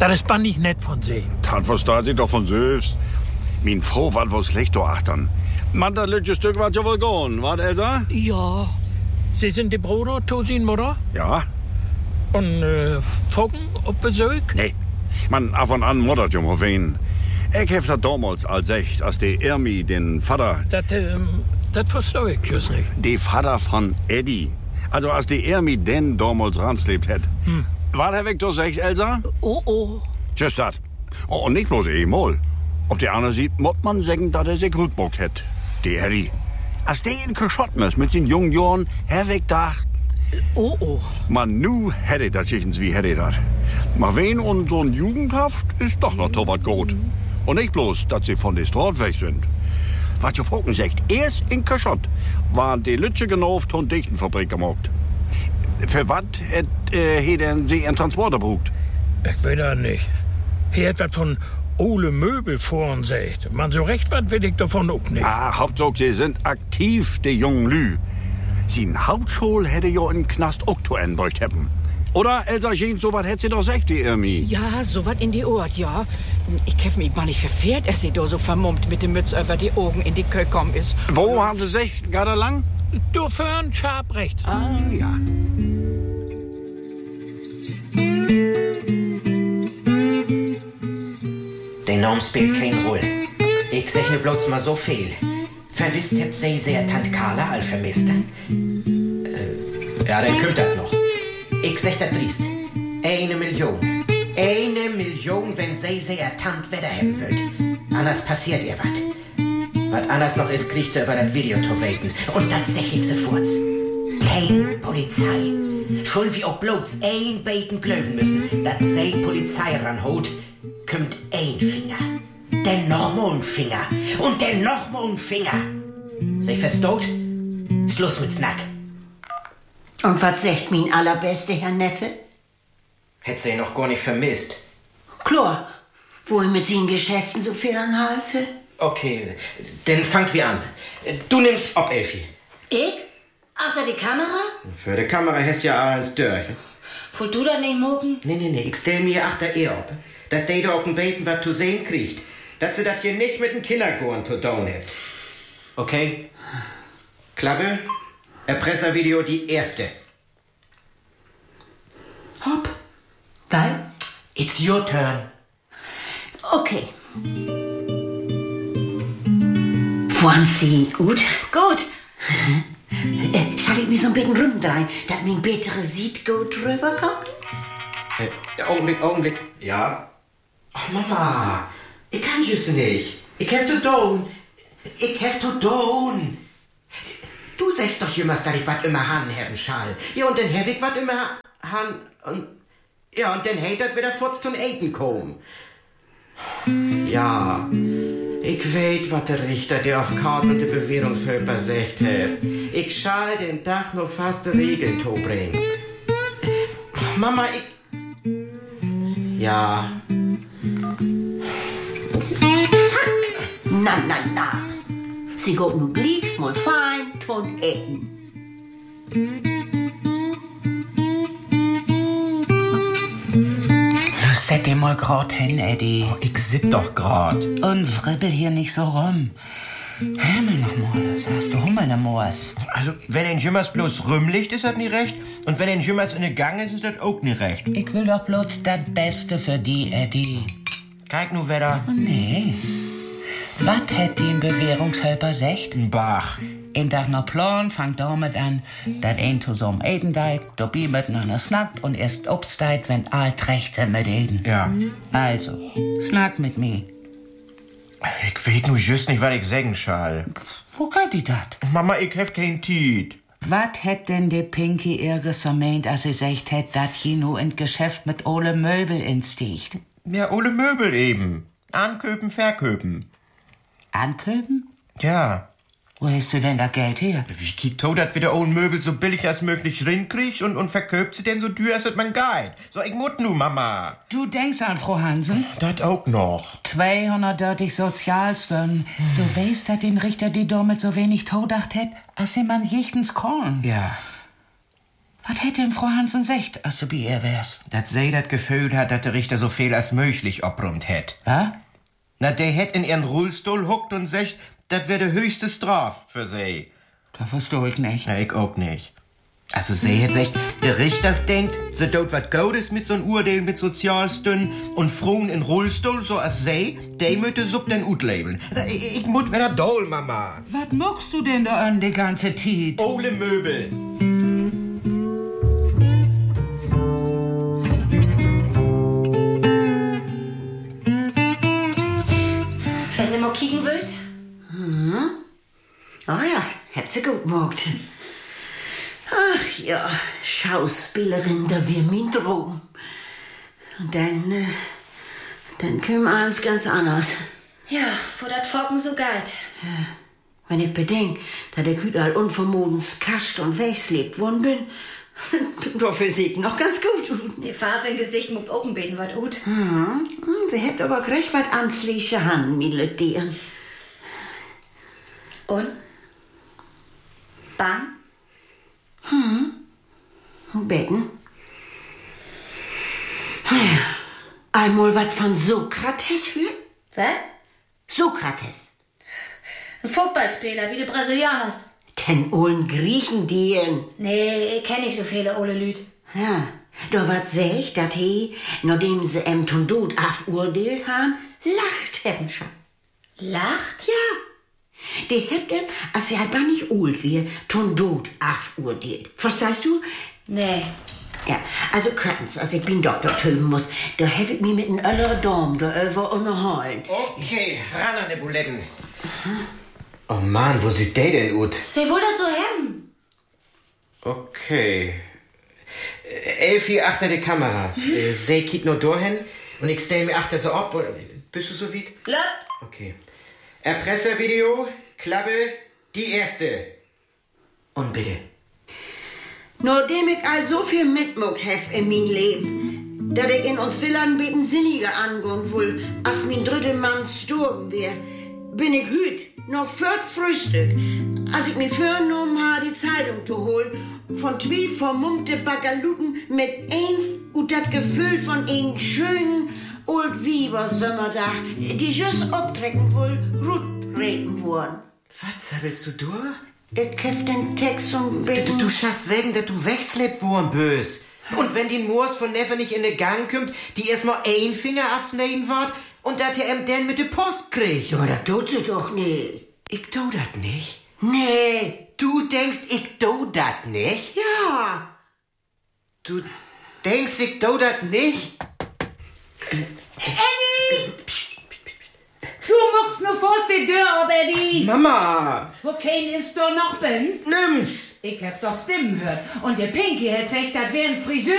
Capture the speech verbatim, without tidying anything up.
Das ist bannig nett von sie. Das versteht sich doch von selbst. Min Frau wat was schlecht do achtern. Man, das letzte Stück wat ja wohl gone, wat, Elsa? Ja. Sie sind die Bruder, Tosin Mutter? Ja. Und äh, Fogen auf Besuch? Nee. Man, ab und an muttert jung auf wen. Ich hab das damals als echt, als die Irmi, den Vater... Das, ähm, das verstehe ich just nicht. Die Vater von Eddie. Also als die Irmi den damals ranslebt hat. Hm. War der weg durch echt, Elsa? Oh, oh. Just dat. Oh, und nicht bloß einmal. Ob der andere sieht, muss man sagen, dass er sich gut bockt hat. Die Eddie. Als der in Geschotten ist mit den jungen Jahren, herweg dacht. Oh, oh. Man, nu hätte das Schichtens wie hätte das. Maar wen und so ein Jugendhaft ist doch noch so was gut. Und nicht bloß, dass sie von der Straße weg sind. Was ihr Foken sagt, erst in Kaschott waren die Lütsche genauft und Dichtenfabrik gemacht. Für was hat äh, denn sie einen Transporter gebraucht? Ich weiß das nicht. Hier hat was von Ole Möbel vor uns sagt. Man, so recht was will ich davon auch nicht. Ah, Hauptsache, sie sind aktiv, die jungen Lü. Sie in Hauptschule hätte ja im Knast auch zu bräucht haben. Oder, Elsa Jean, so was hätte sie doch gesagt, die Irmi. Ja, so was in die Ort, ja. Ich hab mich mal nicht verfehlt, als sie da so vermummt mit dem Mütz über die Augen in die Kö gekommen ist. Wo haben sie sich gerade lang? Du fern, scharf rechts. Ah, ja. Der Name spielt keine Rolle. Ich sag nur bloß mal so viel. Verwisst habt sie sehr Tant Carla all vermisst. Äh, ja, dann kommt das noch. Ich sag das driest. Eine Million. Eine Million, wenn sie sehr Tant wieder haben wird. Anders passiert ihr wat. Was anders noch ist, kriegt sie über das Video zu weten. Und das sag ich sofort. Kein Polizei. Schon wie auch bloß ein Beten klöven müssen, dass sie Polizei ranholt, kommt ein Finger. Dann noch mal ein Finger. Und dann noch mal ein Finger. Sie verstaut? Schluss mit Snack. Und was sagt mein allerbeste Herr Neffe? Hätt sie noch gar nicht vermisst. Klar, wo ich mit seinen Geschäften so viel anhalte. Okay, dann fangt wir an. Du nimmst ob, Elfi. Ich? Achter die Kamera? Für die Kamera hast ja eins durch. Wollt du da nicht mucken? Nee, nee, nee, ich stell mir achter ihr ob. Dass die da auf dem Beten was zu sehen kriegt. Dass sie das hier nicht mit dem Kindergorn zu tun hat. Okay? Klappe? Erpresservideo die erste. Hopp. Weil? It's your turn. Okay. Wollen Sie gut? Gut. Äh, schall ich mich so ein bisschen rumdrehen, dass mein bittere Sied gut rüberkommt? Äh, Augenblick, Augenblick. Ja? Ach, Mama. Ich kann just nicht. Ich hef to down. Ich hef to down. Du sagst doch jemals, dass ich wat immer han haben schall. Ja, und dann hab ich wat immer han und ja, und dann hätt dat wieder furzt und Eten kommen. Ja, ich weet, wat der Richter dir auf Kart und die Bewährungshöper sagt hat. Ich schall den Tag nur fast Regeln to bringen. Mama, ich... Ja... Na, na, na. Sie geht nu blieks mal fein ton essen. Set dir mal grad hin, Eddie. Oh, ich sit doch grad. Und fribbel hier nicht so rum. Himmel nochmal, sagst du Hummel ne Moos. Also, wenn ein Jimmers bloß rumliegt, ist das nicht recht. Und wenn ein Jimmers in der Gang ist, ist das auch nicht recht. Ich will doch bloß das Beste für die, Eddie. Kijk nu wieder. Nee. Was hätt die Bewährungshelfer secht? Ein Bach. In dag noch Plan fangt damit an, dat ein zusammen eten deit, dabei miteinander snackt und erst obsteit, wenn alt recht sind mit eten. Ja. Also, snack mit mir. Ich weet nu just nicht, was ich sagen schall. Wo geht die dat? Mama, ich hef kein Tiet. Was hätt denn die Pinky ihres vermeint, als sie secht hätt, dat Kino in Geschäft mit Ole Möbel insticht? Ja, Ole Möbel eben. Anköpen, verköpen. Anköpen? Ja. Wo hast du denn da Geld her? Wie kiekt to, dat wir der Ole Möbel so billig als möglich rinkriegt und, und verköpt sie denn so teuer, als man geht? So, ich mut nu, Mama. Du denkst an Frau Hansen? Dat auch noch. zweihundertdreißig Sozialstunden. Du weißt, dass den Richter die damit so wenig todacht hätt, als jemand jichtens Korn. Ja. Was hätte denn Frau Hansen secht, als du bei ihr wärst? Dass sie das Gefühl hat, dass der Richter so viel als möglich obräumt hätt. Hä? Na, der hätt in ihren Rollstuhl huckt und sagt, das wäre die höchste Straf für sie. Das versteh ich nicht. Na, ich auch nicht. Also, sie hätt gesagt, der Richter denkt, sie tut was Gutes mit so'n Urteil mit Sozialstünden und Frauen in Rollstuhl, so als sie, die mütte sub den ut labeln. Ich, ich mut wieder doll, Mama. Was magst du denn da an die ganze Tiet? Ole Möbel. Wenn sie mal kicken wollt? Hm? Oh ja, hab sie gut gemacht. Ach ja, Schauspielerin, da wir mein Traum. Und dann, äh, dann kommt alles ganz anders. Ja, wo dat Forken so galt. Ja, wenn ich bedenk, dass ich überall unvermodens kascht und wegslebt worden bin, dafür sieht noch ganz gut. Die Farbe im Gesicht muckt Augenbeten wat gut. Hm, sie hätt aber gleich wat ansliche Hand, Miladieren. Und? Bang? Hm. Betten. Naja, einmal was von Sokrates hört? Was? Sokrates. Ein Fußballspieler wie die Brasilianers. Kenn ollen Griechen dien. Nee, ich kenn nicht so viele ole Lüd. Ja, da wat sech, dat he, nachdem sie em zum Tod aufurteilt han, lacht hebben schon. Lacht? Ja. Die hebt em, als sie halt gar nicht old wie, zum Tod aufurteilt. Verstehst du? Nee. Ja, also können's, als ich bin Doktor töven muss, da hab ich mich mit n öllere Dom da über unterhalten. Okay, ran an die Buletten. Oh Mann, wo sieht der denn ut? Sie wohl das so hemmen? Okay. Elfi achter die Kamera. Mhm. Sie kiekt nur dahin und ich stell mir achter so ab. Bist du so weit? Klar. Okay. Erpresservideo, Klappe, die erste. Und bitte. Nachdem ich all so viel mitmuck hef in mein Leben, dass ich in uns Villan beten sinniger angehen will, als mein dritter Mann gestorben wär, bin ich hüt noch viert Frühstück, als ich mir vorgenommen habe, die Zeitung zu holen, von zwei vermummte Bagaluten mit eins und das Gefühl von einen schönen Old Wieber Sommertag, die just abtrecken will, gut reden wollen. Was sabbelst du durch? Ich hef den Text zum Du, du, du schaffst sagen, dass du wegslippt worden bös. Und wenn die Moors von Neffe nicht in den Gang kommt, die erstmal ein Finger aufs Nähen wart und dass er ihm dann mit der Post kriegt. Aber das tut sie doch nicht. Ich tu dat nicht. Nee. Du denkst, ich tu dat nicht? Ja. Du denkst, ich tu dat nicht? Eddie! Psst, psst, psst. Du machst nur fast die Tür ab, Eddie. Mama! Wo kein ist du noch bin? Nimm's! Ich hab doch Stimmen gehört. Und der Pinky hat gesagt, das wäre ein Friseur.